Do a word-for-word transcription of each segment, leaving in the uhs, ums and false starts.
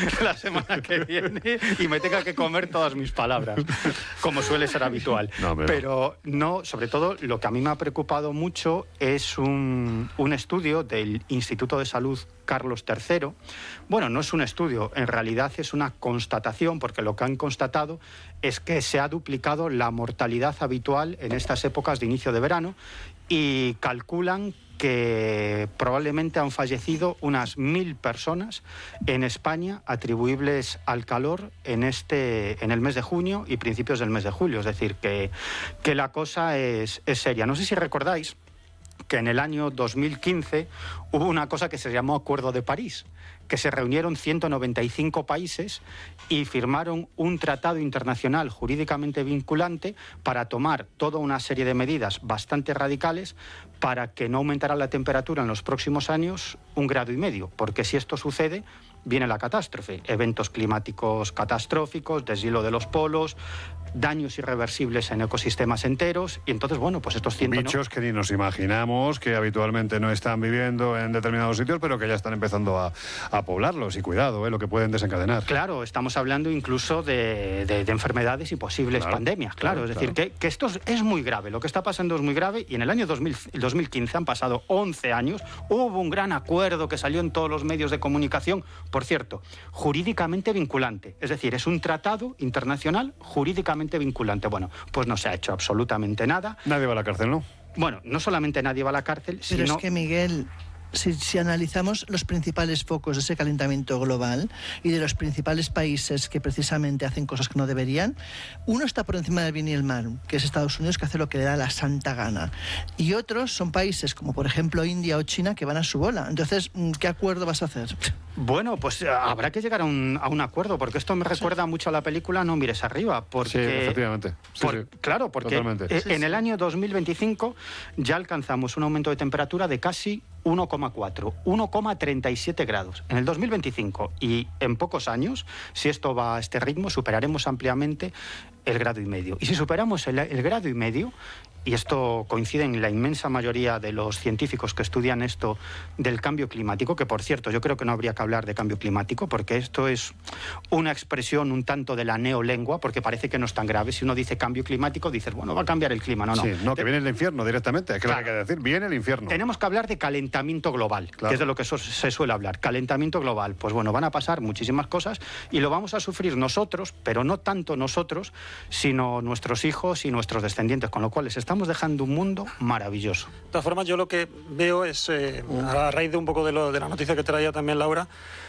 la semana que viene y me tenga que comer todas mis palabras, como suele ser habitual. No, pero... pero no, sobre todo lo que a mí me ha preocupado mucho es un, un estudio del Instituto de Salud Carlos tercero. Bueno, no es un estudio, en realidad es una constatación, porque lo que han constatado es que se ha duplicado la mortalidad habitual en estas épocas de inicio de verano y calculan que probablemente han fallecido unas mil personas en España atribuibles al calor en, este, en el mes de junio y principios del mes de julio. Es decir, que, que la cosa es, es seria. No sé si recordáis que en el año dos mil quince hubo una cosa que se llamó Acuerdo de París, que se reunieron ciento noventa y cinco países y firmaron un tratado internacional jurídicamente vinculante para tomar toda una serie de medidas bastante radicales para que no aumentara la temperatura en los próximos años un grado y medio, porque si esto sucede, viene la catástrofe. Eventos climáticos catastróficos, deshielo de los polos, daños irreversibles en ecosistemas enteros, y entonces, bueno, pues estos cientos... Bichos que ni nos imaginamos, que habitualmente no están viviendo en determinados sitios, pero que ya están empezando a, a poblarlos, y cuidado, ¿eh? Lo que pueden desencadenar. Claro, estamos hablando incluso de, de, de enfermedades y posibles claro, pandemias, claro, claro, es decir, claro. que, que esto es, es muy grave, lo que está pasando es muy grave, y en el año dos mil, dos mil quince han pasado once años, hubo un gran acuerdo que salió en todos los medios de comunicación, por cierto, jurídicamente vinculante, es decir, es un tratado internacional jurídicamente vinculante. Bueno, pues no se ha hecho absolutamente nada. Nadie va a la cárcel, ¿no? Bueno, no solamente nadie va a la cárcel, Pero sino... es que, Miguel... Si, si analizamos los principales focos de ese calentamiento global y de los principales países que precisamente hacen cosas que no deberían, uno está por encima del bien y el mal, que es Estados Unidos, que hace lo que le da la santa gana. Y otros son países como, por ejemplo, India o China, que van a su bola. Entonces, ¿qué acuerdo vas a hacer? Bueno, pues habrá que llegar a un, a un acuerdo, porque esto me recuerda sí. mucho a la película No mires arriba. Porque, sí, efectivamente. Sí, por, sí. Claro, porque Totalmente. en Sí, sí. el sí. año dos mil veinticinco ya alcanzamos un aumento de temperatura de casi uno coma cuatro, uno coma treinta y siete grados. En el dos mil veinticinco y en pocos años, si esto va a este ritmo, superaremos ampliamente el grado y medio. Y si superamos el, el grado y medio, y esto coincide en la inmensa mayoría de los científicos que estudian esto del cambio climático, que por cierto yo creo que no habría que hablar de cambio climático, porque esto es una expresión un tanto de la neolengua, porque parece que no es tan grave. Si uno dice cambio climático, dices, bueno, va a cambiar el clima. No, no. Sí, no, que viene el infierno directamente, es que claro. Lo que hay que decir, viene el infierno. Tenemos que hablar de calentamiento global, claro. que es de lo que so se suele hablar. Calentamiento global, pues bueno, van a pasar muchísimas cosas y lo vamos a sufrir nosotros, pero no tanto nosotros, sino nuestros hijos y nuestros descendientes, con lo cual les estamos dejando un mundo maravilloso. De todas formas, yo lo que veo es, eh, a raíz de un poco de, lo, de la noticia que traía también Laura,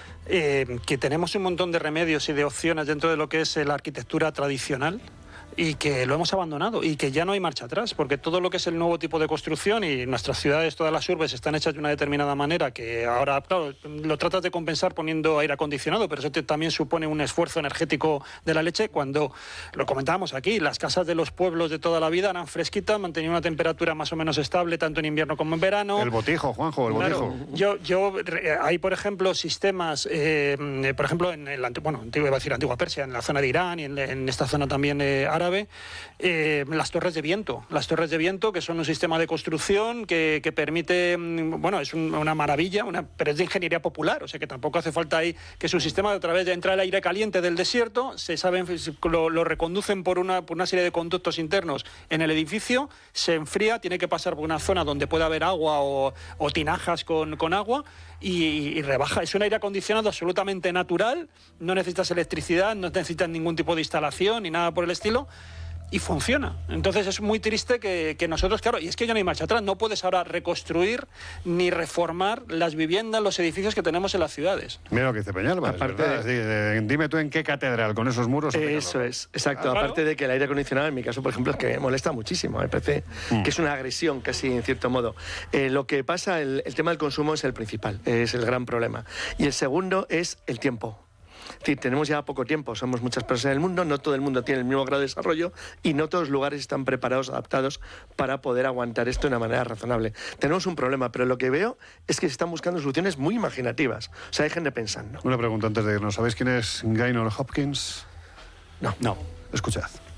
eh, que tenemos un montón de remedios y de opciones dentro de lo que es la arquitectura tradicional, y que lo hemos abandonado y que ya no hay marcha atrás, porque todo lo que es el nuevo tipo de construcción, y nuestras ciudades, todas las urbes están hechas de una determinada manera, que ahora, claro, lo tratas de compensar poniendo aire acondicionado, pero eso te, también supone un esfuerzo energético de la leche. Cuando lo comentábamos aquí, las casas de los pueblos de toda la vida eran fresquitas, mantenían una temperatura más o menos estable tanto en invierno como en verano. El botijo, Juanjo, el claro, botijo. Yo, yo, hay, por ejemplo, sistemas, eh, por ejemplo, en el, bueno, iba a decir antigua Persia, en la zona de Irán y en, en esta zona también eh, árabe, Eh, las torres de viento, las torres de viento que son un sistema de construcción que, que permite, bueno, es un, una maravilla, una, pero es de ingeniería popular, o sea que tampoco hace falta ahí, que es un sistema de a través de entrar el aire caliente del desierto, se saben, lo, lo reconducen por una, por una serie de conductos internos en el edificio, se enfría, tiene que pasar por una zona donde pueda haber agua o, o tinajas con, con agua y, y rebaja, es un aire acondicionado absolutamente natural, no necesitas electricidad, no necesitas ningún tipo de instalación ni nada por el estilo. Y funciona. Entonces es muy triste que, que nosotros, claro, y es que ya no hay marcha atrás, no puedes ahora reconstruir ni reformar las viviendas, los edificios que tenemos en las ciudades. Mira lo que dice Peñalba, aparte de... sí, eh, dime tú en qué catedral, con esos muros. Eso es, exacto. ¿Ah, aparte claro? de que el aire acondicionado, en mi caso, por ejemplo, es que me molesta muchísimo, me parece mm. que es una agresión casi, en cierto modo. Eh, lo que pasa, el, el tema del consumo es el principal, es el gran problema. Y el segundo es el tiempo. Es decir, tenemos ya poco tiempo, somos muchas personas en el mundo, no todo el mundo tiene el mismo grado de desarrollo y no todos los lugares están preparados, adaptados para poder aguantar esto de una manera razonable. Tenemos un problema, pero lo que veo es que se están buscando soluciones muy imaginativas. O sea, dejen de pensar. Una pregunta antes de irnos. ¿Sabéis quién es Gaynor Hopkins? No. No. Escuchad.